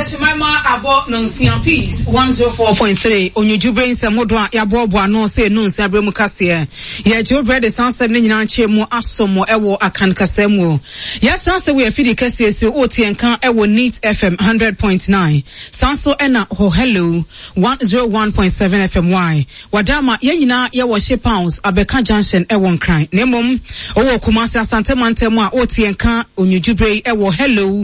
Shemima abo nonsian peace 104.3 onyeju brain semodo a yabobo ano se no nsabre mu kase ye jo bread sansem ne nyina nche mu asomo ewo akan kasemu ye transe we afidi kase so otienka ewo neat fm 100.9 sanso ena ho hello 101.7 fmy wadama ye nyina ye wo she pounds abeka junction ewo nkran nemom owo kumase asante mantemu a otienka onyeju brain ewo hello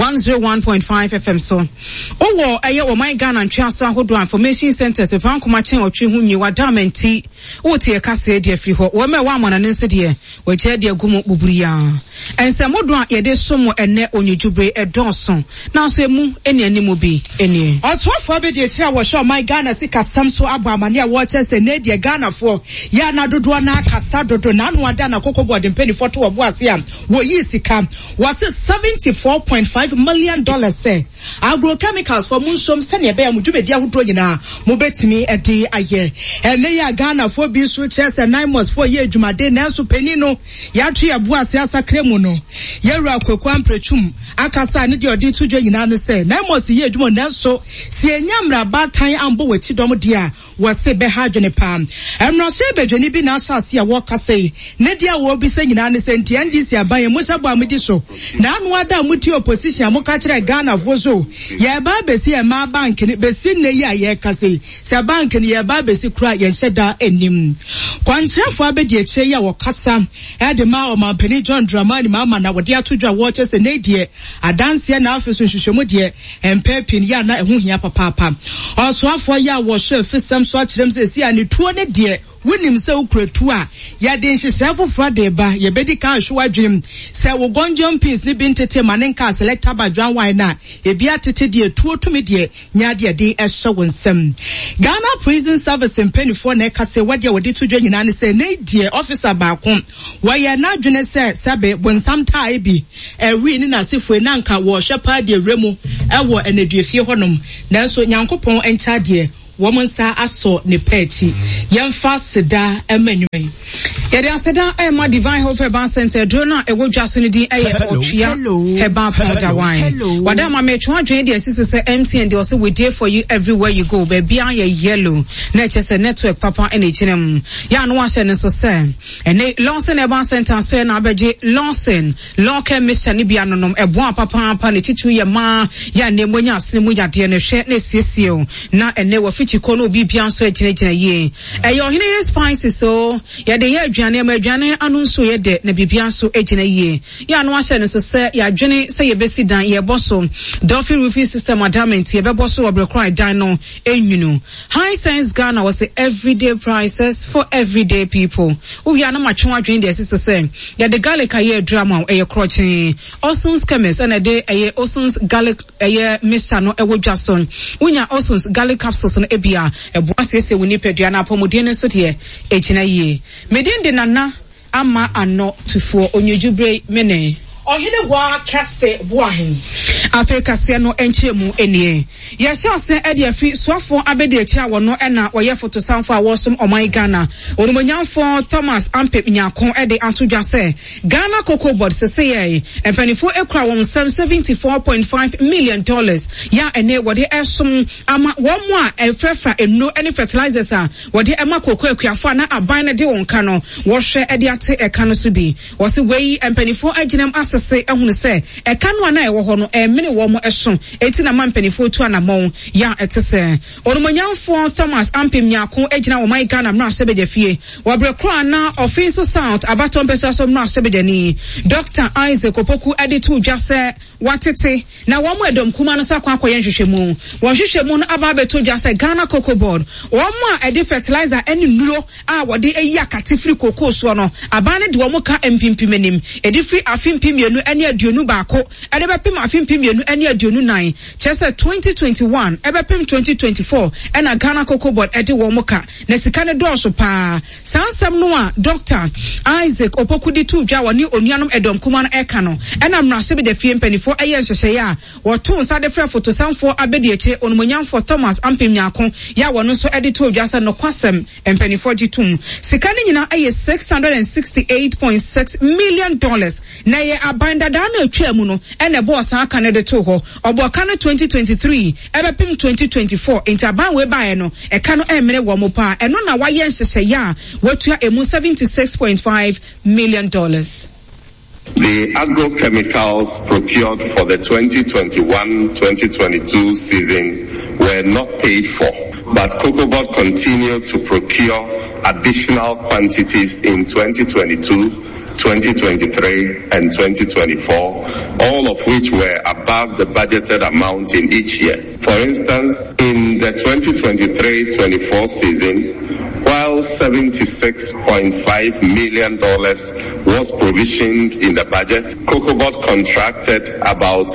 101.5 fm so owo eye wo my Ghana ntwaso ahodo information centers e fan kuma chen otwe hu nyi wadamenti wotie kase de afi ho wo me wa amana ne nsede wo che de agumo buburia ensemodo a ye de somo ene onyejubre edonso na so emu eni animo bi eni otwafo be de chia wo show my Ghana sika samso abo amane a wo che se ne de Ghana fo ya na dodo na kasa dodo na no ada na kokobod mpeni foto wo ase a wo yi sika was $74.5 million say agrochemicals for munsom sene be amudwebedi ahodo nyina mo betimi ede aye ene ya Ghana for bi so chese 9 months for ye adwumade na so pani no ya twe abuase asakre mu no yeru akwaku amprechum akasa ne de odi tudwo nyina ne se 9 months ye adwuma na so si enyamra batan ambo wachi dom de a wose be ha dwene pam emno so bedwene bi na asase a wo kase ne de a wo bi se nyina ne se ntiandi si aban mo sabo amudi so na anu ada muti opposition mo ka kire Ghana fo so ye ba besi e ma bank ni besi ne ya ye kase se bank ni ye ba besi kura ye hyeda enim kwantrefo abedi eche ya wo kasa e de ma o ma pani John Dramani ma na wode atodwa wo che se ne die adanse na afiso hwehwemu de empepin ya na ehu hia papa osoafo ya wo hwe fisem so akirem se si ani tuo ne de winim se ukretu a ya de nhyehyefo frade ba ye bedi kan hwe adwem se wo gonjom peace ni bintete manenka selector badwan wine na ebi atete de tuo tumi de nya de de ehye wonsem Ghana Prison Service mpenifo na kase wade wode tudwa nyina ne se ne de officer baako waye na adwene se sabe bonsam tai bi ewi ni na sefo na nka wo hwepa de remu ewo eneduefie honom nanso nyankopon encha de womansa aso ne pechi yemfa seda emanwai yede aseda ma Divine Hope Urban Center drona ewo dwaso ne din eye otwia heba powder wine wadama metwa adwen de asiso se MTN de also we there for you everywhere you go baby an ye yellow na chese network papa ene chinem ya no ahye ne so se ene Lawson Urban Center so na abeje Lawson local mission ni bia nonom ebo papa ne titu ye ma ya ne monya asene mu yade ne hwe ne siesio na ene wo fichiko no bi bia so agina ye eyo hene spices so ya de ye aduane ma aduane anu so ye de na bibia so agina ye ya no ahye ne so se ya adwene se ye besi dan ye boso Dolphin Roofing System adamant ye be boso obrekran dan no enwunu High Sense Ghana was the everyday prices for everyday people we are na matwa adwene de so se ya de garlic aye drama eye crochin Osons chemist and a day aye Osons garlic aye mixture no ewo dwason unya Osons garlic capsules no ebia eboasese woni pedua na apomodien so de egina ye medin de nana ama ano tufo onyejubre mene ohine wa kase boahin Africa se no enchemu enie ye sha se e de afi soafo abede achi awo no na oye photo sanfo awosom oman Ghana onumonyamfo Thomas Ampep nyakon e de antodwa se Ghana Cocoa Board se ye empanifo ekra won $74.5 million ya ene wode esom ama womo a efrefa eno ene fertilizers a wode ema cocoa akuafo na aban na de wonka no wo hwe e de ate eka no so bi wo se wei empanifo aginem se ehunu se ekanu na ewo ho no emene wo mo eso eti na mampanifo tu anamon ya etese onumonyamfo Thomas Ampem nyako egina wo mai Ghana mra sebeje fie wabrekro na office south abaton pesa so mra sebeje ni Dr. Isaac Opoku editu dwase watete na wo mo edom kuma no sakwa akoye nhwehwemu wo hwehwemu no aba beto dwase Ghana Cocoa Board wo mo a edi fertilizer eni nuro a wode eyi akatifri cocoa so no aba ne de wo mo ka empimpimenim edi free afimpim enu ene aduonu baako ede bepem afimpim enu ene aduonu nan chese 2021 ebepem 2024 ena Ghana Cocoa Board ede wo moka na sika ne dooso pa sansam no a Dr. Isaac Opoku di tu dwa woni onuanom edom kuma no eka no ena mrase be de fie mpanifo eye nhyehyeye a woto nsa de fra foto sanfo abedi eche onumonyamfo Thomas Ampem nyako ya wono so ede tu dwa se no kwasem mpanifo gitum sika ne nyina eye $668.6 million na ye abanda da na atwa mu no ene boss aka ne de to ho oboka no 2023 ebepim 2024 intaban we bae no eka no emre wo mo pa eno na waye nhyehyeye a watua emu $76.5 million. The agrochemicals procured for the 2021-2022 season were not paid for, but COCOBOD continued to procure additional quantities in 2022, 2023, and 2024, all of which were above the budgeted amount in each year. For instance, in the 2023-24 season, while $76.5 million was provisioned in the budget, COCOBOD contracted about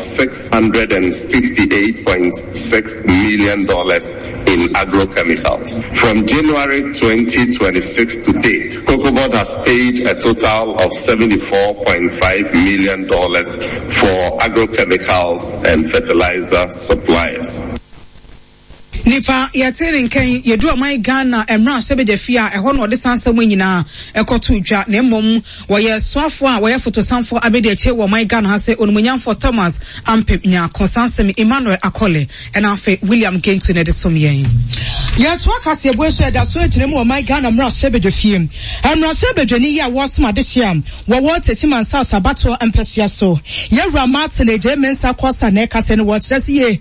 $668.6 million in agrochemicals. From January 2026 to date, COCOBOD has paid a total of $74.5 million for agrochemicals and fertilizer suppliers. Nipa yatene nkan yedu amai Ghana emra sebeje fia eho no de sansam nyina ekoto dwa na mmom woye soafo a woye fotosanfo abede eche wo amai Ghana ha se onumunyamfo Thomas Ampem nya konsansem Emmanuel Akole ena afa William Gentu ne de somyen ya to akase eboeso eda so etine mu amai Ghana mra sebeje fie emra sebeje ni ya wosma de hia wo techiman South Abato empesua so ye Martin eje mensa kosa na ekase ne wo kyerese ye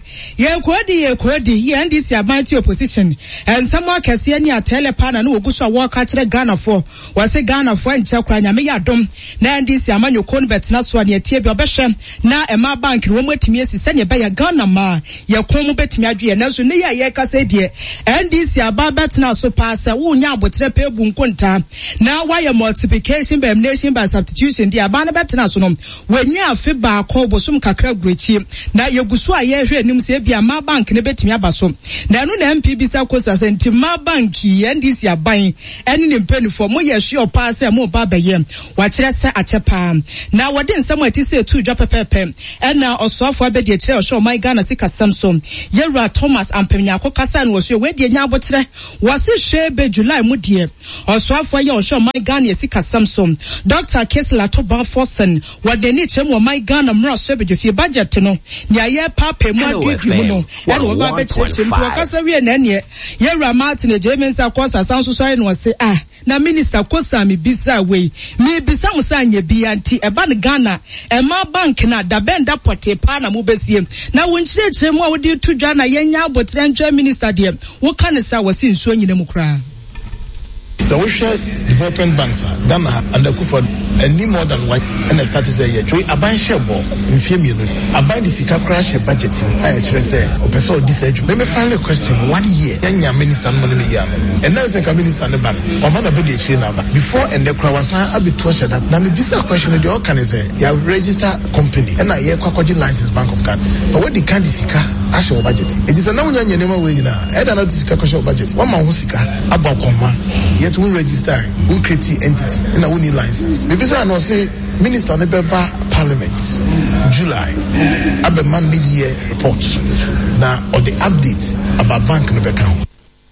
kwadi ye ndisi abanti opposition and someone can see any telepana no oguso work kire Ghana for was say Ghana for nche kra nyame yadom na ndisi amanyo kon betina so na tie bi obehwe na ema bank wo mwetimi esise ne be ya Ghana ma ye kon mu betimi adwe na so ne ye kasa die ndisi aba betina so pass wo nya abotre pe ebu nkonta na why multiplication by elimination by substitution die aba na betina so no wanya afi ba ko bosum kakra gruchi na yeguso a ye hwe nim se bia ma bank ne betimi abaso na no na MPB sa kosa senti ma banki ndisi aban eni ne mpanifo mo ye hwe opa se mo ba baye wa kire se achepa na wode nsam ati se tu dwa pepepe ena osofo abedi kire ohwe my Ghana sika Samson Yewura Thomas Ampem nya akokasa na wo we de nya abotre wase hwe be July mu de osofo ye ohwe my Ghana sika Samson Dr. Kesla Toba Forsen wode ni chem wo my Ghana mra hwe be fie budget no nya ye papa mu adwi mu no ena wo ba be chem kasa wie na ne Yewura Martin ejemensa kosa sanso so no se na minister kosa mi bisa we mi bisa musa nya bi anti eba ne Ghana ema bank na da benda pote pa na mo besie na wonchire mu a wodi to dwa na yenya abotre ntwa minister de wo ka ne sa wasi nsuo nyina mu kra. So we share development banks Ghana and the Kuford and need more than what and the status a year. We aban share ball in few million. Aban the sika crash budget. I say or person this age. Let me finally question 1 year. Then your minister money year. And now the minister on the bank. Or man about the chain number. Before and the crowd was a bit tortured up. Now me bisa question the all can say you register company and I hear Kwakoji license Bank of Ghana. But what the kind sika actual budget. It is a no nya nyema we na. I don't know the sika actual budget. One man who sika about koma. Yet we register, we create entity, and we need license. The person I say minister on the Parliament, July, Abe man mid-year report now or the update about bank no account.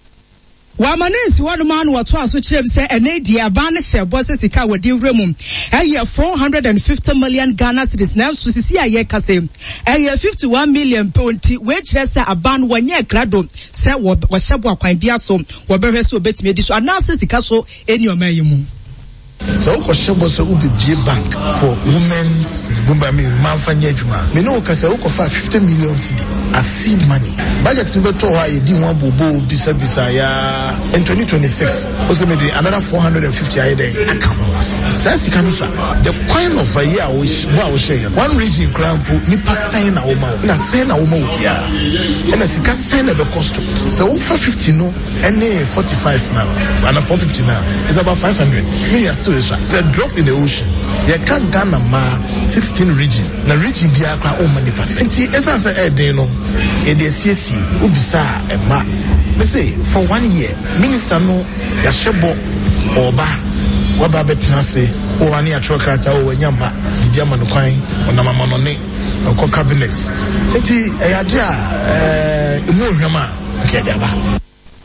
Wamanensi wadu manu watu asu chile bise enedi ya bane shebose sika wadi uremum. Eye 450 million Ghana cedis na susisi ya ye kase. Eye 51 million ponti wechile se aban wanye grado se washabu wa kwa india so wabewe so beti mediso anase sika so eni omeyimu. So uko so ubi bank for women's gumba mi manfanye juma. Me no ukase uko fa 50 million cedi as seed money. Budget simbe to ha yedi one bobo bisa ya in 2026. Also me another 450 a day account. Sasi kanusa the coin of a year which wa share. One region crown po nipa sign na oma. Na sign na oma ya. And as ka sign the cost. So ufa 50 no any 45 now. And 450 now. It's about 500. Me it's a drop in the ocean. You can't Ghana ma 16 region. Na region be akra o many percent. Nti esa say dey no. E dey CC ubisa e ma. Me say for 1 year minister no ya shebo oba waba betina say o ani atrokrata o nyamba di ama no kwan ona mama no ne ko cabinet. Nti e ya dia emu hwama ke dia ba.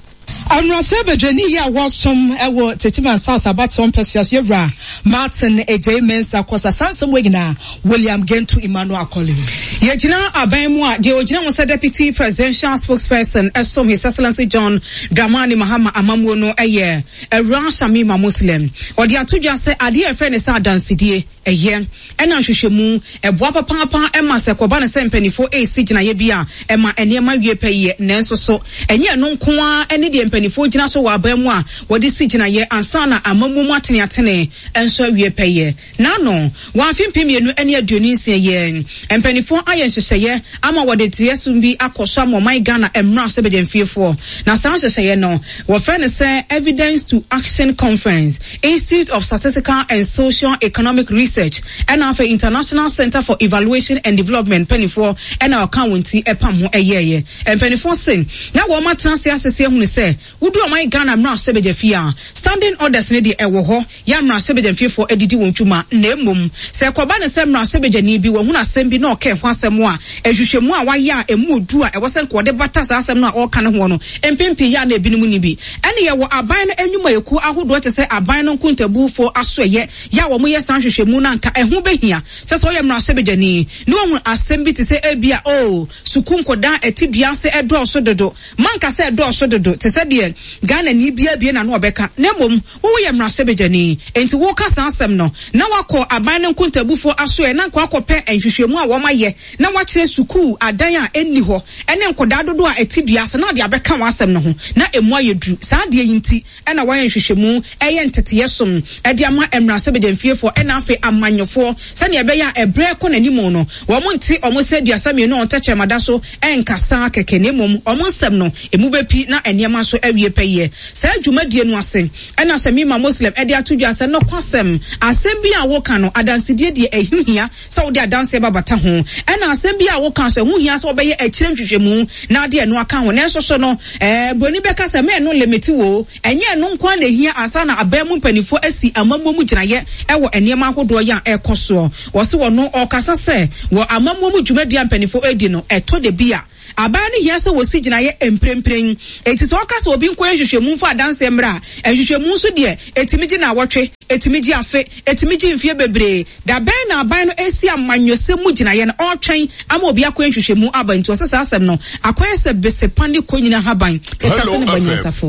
Anrasebejeni ya wasom ewo Techiman South Abaton Pesias Yevra Martin Ej Mensa Kosa Sansom Wegina William Gentu Emmanuel Akoli. Yejina Abemwa the original was deputy presidential spokesperson Esom His Excellency John Dramani Mahama Amamwono eye a Shamima Muslim or the atuja say ade friend is adansidie eye ena hwehwemu eboa papa ema se kobana se mpanifo AC gina ye bia ema enema wie peye nenso so enye no nko a ene de mpanifo gina so wa abamu a wodi si gina ye ansana amamu atene atene enso wie peye nano wa fimpim yenu ene aduoni nsia ye mpanifo aye hyehyeye ama wodi tiesu bi akoso my Ghana emra se bedemfiefo na san hyehyeye no wo friend say Evidence to Action Conference Institute of Statistical and Socio-Economic Research and our International Center for Evaluation and Development penifo and our county epam eyeye and penifo sin na wo matranse asese hunu se wudu my Ghana mra se bedefia standing orders ne de ewo ho ya mra se bedemfiefo edidi wontuma na emom se koba ne se mra se bedani bi wo hunu asem bi na oke ho asem a ehwehwemu a waye a emu odu a ewo se nko de bata sa asem na o kan ho no empempi ya na ebinum ni bi ene ye wo aban enwuma yeku ahodo te se aban no nkuntabufo asoye ya wo mo ye san hwehwemu na nka ehu behia se so ye mra se bedani ni wo asem bi te se ebia sukunkoda etibia se edo so dodo manka se edo so dodo te se de Ghana ni bia na no obeka na mom wo ye mra se bedani enti wo ka san asem no na wakọ aban no nkuntabufo asoye na nka akọpẹ enhwehwemu a wo maye na wakire suku adan a enni ho ene nkoda dodo a etibia se na de abeka wa asem no ho na emu ayedu saa de yinti ena wa yenhwehwemu eye ntete yesom ede ama emra se bedemfiefo ena afi amanyofo se ne ebeya ebre ko nanimo no wo monti omo se duasame no ontache madaso enkasa keke ne mom omo nsem no emu bepi na eniema so awie peye saa dwumadie no ase ena Shamima Muslim ede atudwase no kwasem asem bi a wo ka no adansedie de ehihia se wo de adanse babata ho ena asem bi a wo ka so huhia se wo beye akire nhwehwemu na de no aka ho na so no boni beka se me no limiti wo enye no nkwa na ehia asa na abamu mpanifo asi amammo mu ginaye ewo eniema ahodo ya ekoso wo se wo no okasa se wo amammo mu dwumadi mpanifo edi no eto de bia aban ni hiase wo si gina ye emprempren enti so okasa obi nkwa hwehwemu mfa danse mra hwehwemu so de etimigi na wotwe etimigi afe etimigi mfie bebre da ben na aban no esi amanyose mu gina ye na otwen ama obi akwa hwehwemu aban to sesa asem no akwa se bese pandi konyina haban etase ne banyosafo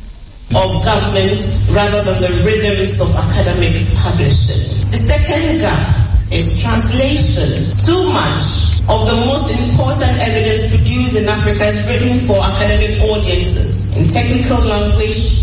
of government rather than the rhythms of academic publishing. The second gap is translation. Too much of the most important evidence produced in Africa is written for academic audiences in technical language